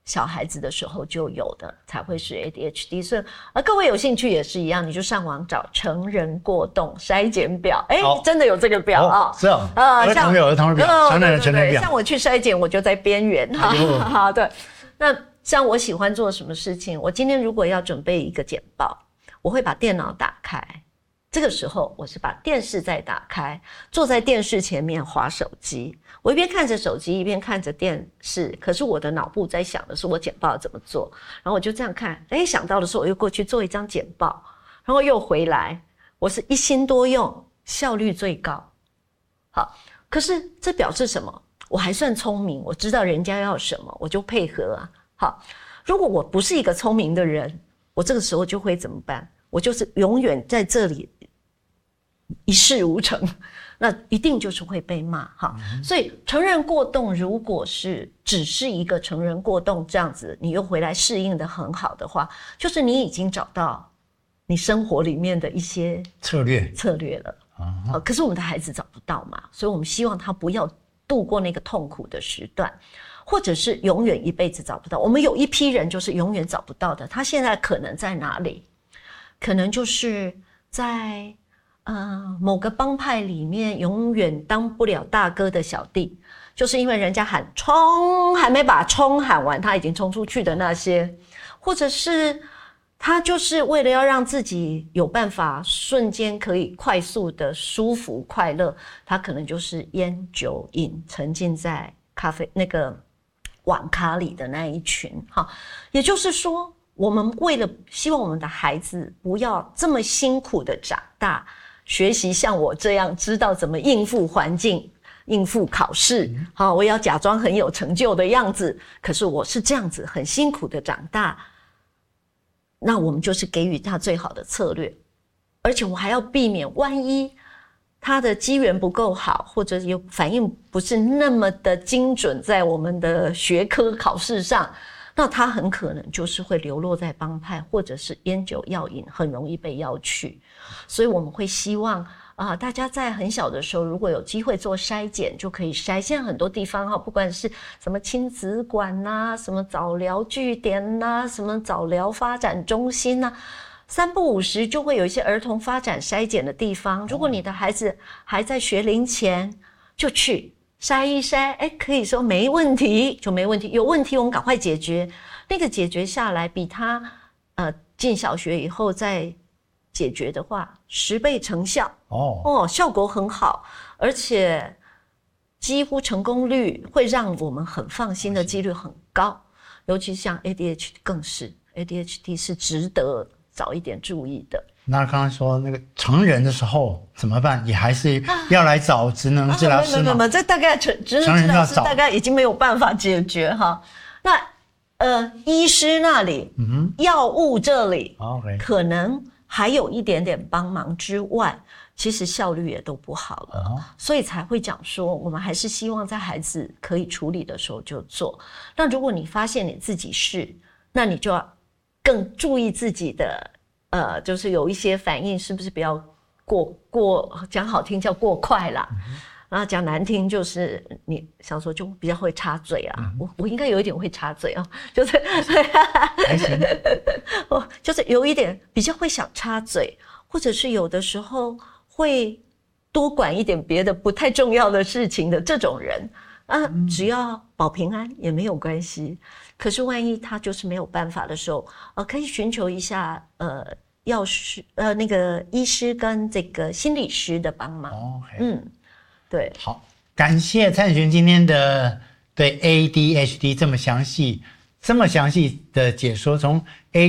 小孩子的时候就有的才会是 ADHD， 所以各位有兴趣也是一样，你就上网找成人过动筛检表，真的有这个表啊， 是啊，儿童有儿童的表，成人有成人表。 像我去筛检，我就在边缘，好，对。那像我喜欢做什么事情，我今天如果要准备一个简报，我会把电脑打开。这个时候我是把电视再打开，坐在电视前面滑手机，我一边看着手机一边看着电视，可是我的脑部在想的是我简报怎么做，然后我就这样看，想到的时候我又过去做一张简报，然后又回来，我是一心多用，效率最高。好，可是这表示什么？我还算聪明，我知道人家要什么，我就配合啊。好，如果我不是一个聪明的人，我这个时候就会怎么办？我就是永远在这里一事无成，那一定就是会被骂哈。所以成人过动如果是只是一个成人过动这样子，你又回来适应的很好的话，就是你已经找到你生活里面的一些策略了。可是我们的孩子找不到嘛，所以我们希望他不要度过那个痛苦的时段，或者是永远一辈子找不到。我们有一批人就是永远找不到的，他现在可能在哪里？可能就是在某个帮派里面永远当不了大哥的小弟，就是因为人家喊冲还没把冲喊完，他已经冲出去的那些，或者是他就是为了要让自己有办法瞬间可以快速的舒服快乐，他可能就是烟酒瘾沉浸在咖啡那个网咖里的那一群哈。也就是说，我们为了希望我们的孩子不要这么辛苦的长大，学习像我这样知道怎么应付环境应付考试，好，我要假装很有成就的样子，可是我是这样子很辛苦的长大，那我们就是给予他最好的策略，而且我还要避免万一他的机缘不够好，或者有反应不是那么的精准在我们的学科考试上，那他很可能就是会流落在帮派或者是烟酒药瘾，很容易被要去。所以我们会希望大家在很小的时候如果有机会做筛检就可以筛。现在很多地方不管是什么亲子馆啊，什么早疗据点啊，什么早疗发展中心啊，3不5时就会有一些儿童发展筛检的地方。如果你的孩子还在学龄前，就去筛一筛，可以说没问题就没问题，有问题我们赶快解决。那个解决下来比他进小学以后再解决的话10倍成效效果很好，而且几乎成功率会让我们很放心的几率很高。尤其像 ADHD 更是 ADHD 是值得早一点注意的。 那刚刚说那个成人的时候怎么办？也还是要来找职能治疗师吗？ 没，这大概职能治疗师大概已经没有办法解决哈。那医师那里，药物这里，可能还有一点点帮忙之外，其实效率也都不好了，所以才会讲说，我们还是希望在孩子可以处理的时候就做。那如果你发现你自己是，那你就要更注意自己的。就是有一些反应是不是不要过讲好听叫过快啦，然后讲难听就是你想说就比较会插嘴啊，我应该有一点会插嘴啊，就是还行， 就是有一点比较会想插嘴，或者是有的时候会多管一点别的不太重要的事情的这种人只要保平安也没有关系。可是万一他就是没有办法的时候，可以寻求一下药师那个医师跟这个心理师的帮忙。对。 好，感谢蔡璇今天的对 ADHD 这么详细的解说，从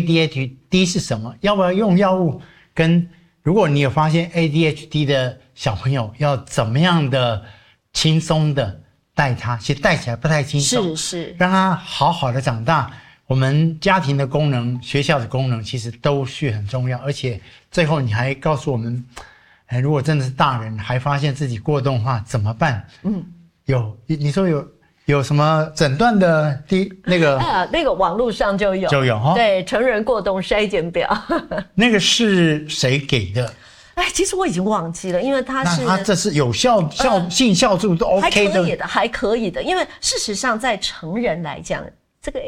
ADHD 是什么，要不要用药物，跟如果你有发现 ADHD 的小朋友要怎么样的轻松的带他，其实带起来不太轻松， 是让他好好的长大。我们家庭的功能、学校的功能其实都是很重要，而且最后你还告诉我们，如果真的是大人还发现自己过动的话怎么办？你说有什么诊断的那个网络上就有对，成人过动筛检表那个是谁给的？ 其实我已经忘记了，因为它这是有性效度都 OK 的， 还可以的，因为事实上在成人来讲，